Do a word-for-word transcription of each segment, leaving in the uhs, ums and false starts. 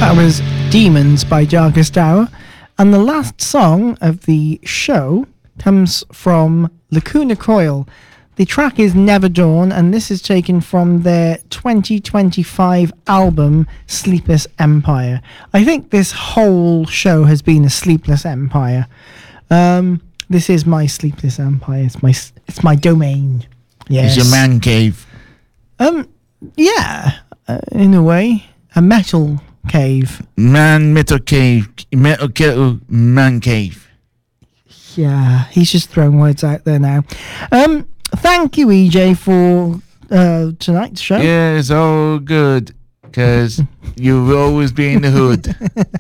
That was Demons by Darkest Hour. And the last song of the show comes from Lacuna Coil. The track is Never Dawn, and this is taken from their twenty twenty-five album, Sleepless Empire. I think this whole show has been a Sleepless Empire. Um, this is my Sleepless Empire. It's my, it's my domain. Yes. It's a man cave. Um, yeah, uh, in a way. A metal cave. Man, metal cave. Metal kettle, man cave. Yeah, he's just throwing words out there now. Um, thank you, E J, for uh, tonight's show. Yeah, it's all good, because you've always been in the hood.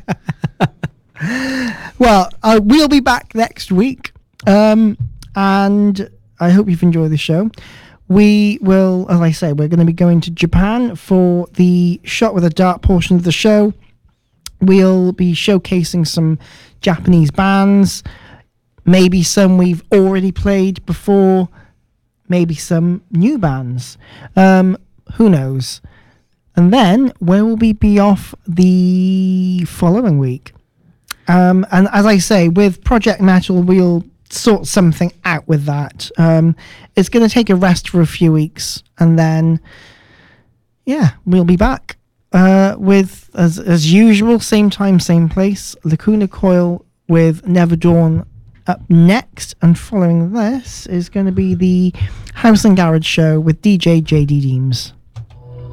Well, uh, we'll be back next week, um, and I hope you've enjoyed the show. We will, as I say, we're going to be going to Japan for the Shot with a Dart portion of the show. We'll be showcasing some Japanese bands, maybe some we've already played before, maybe some new bands. Um, who knows? And then we will be, be off the following week. Um, and as I say, with Project Metal, we'll sort something out with that. Um, it's going to take a rest for a few weeks, and then, yeah, we'll be back uh, with, as as usual, same time, same place, Lacuna Coil with Never Dawn up next, and following this is going to be the House and Garage Show with D J J D Deems.